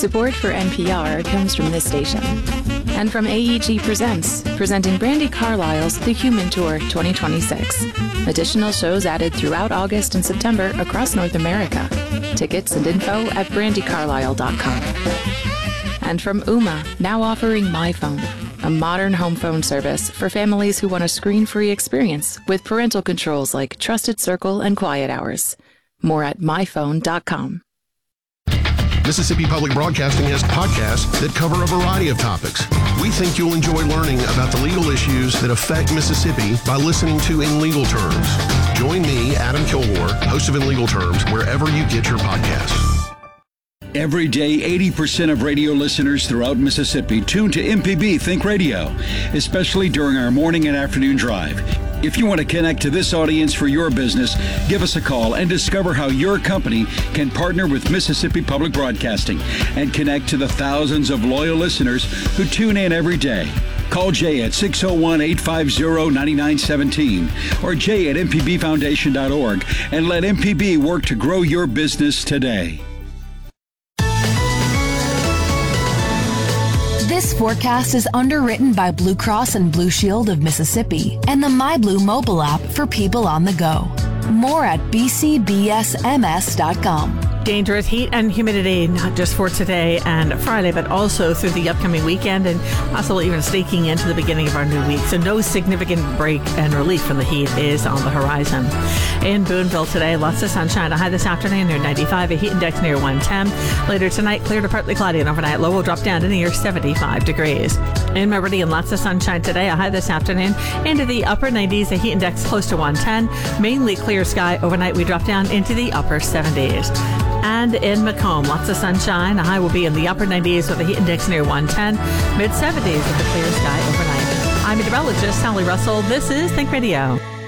Support for NPR comes from this station. And from AEG Presents, presenting Brandi Carlile's The Human Tour 2026. Additional shows added throughout August and September across North America. Tickets and info at brandicarlile.com. And from Ooma, now offering MyPhone, a modern home phone service for families who want a screen-free experience with parental controls like Trusted Circle and Quiet Hours. More at myphone.com. Mississippi Public Broadcasting has podcasts that cover a variety of topics. We think you'll enjoy learning about the legal issues that affect Mississippi by listening to In Legal Terms. Join me, Adam Kilgore, host of In Legal Terms, wherever you get your podcasts. Every day, 80% of radio listeners throughout Mississippi tune to MPB Think Radio, especially during our morning and afternoon drive. If you want to connect to this audience for your business, give us a call and discover how your company can partner with Mississippi Public Broadcasting and connect to the thousands of loyal listeners who tune in every day. Call Jay at 601-850-9917 or jay at mpbfoundation.org and let MPB work to grow your business today. This forecast is underwritten by Blue Cross and Blue Shield of Mississippi and the MyBlue mobile app for people on the go. More at bcbsms.com. Dangerous heat and humidity, not just for today and Friday, but also through the upcoming weekend and possibly even sneaking into the beginning of our new week. So no significant break and relief from the heat is on the horizon. In Boonville today, lots of sunshine. A high this afternoon near 95, a heat index near 110. Later tonight, clear to partly cloudy and overnight low will drop down to near 75 degrees. In Meridian, lots of sunshine today. A high this afternoon into the upper 90s, a heat index close to 110. Mainly clear sky. Overnight, we drop down into the upper 70s. And in Macomb, lots of sunshine. A high will be in the upper 90s with a heat index near 110. Mid 70s with a clear sky overnight. I'm meteorologist Sally Russell. This is Think Radio.